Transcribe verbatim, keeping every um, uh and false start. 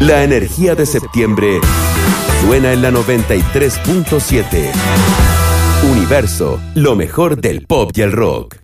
La energía de septiembre suena en la noventa y tres punto siete. Universo, lo mejor del pop y el rock.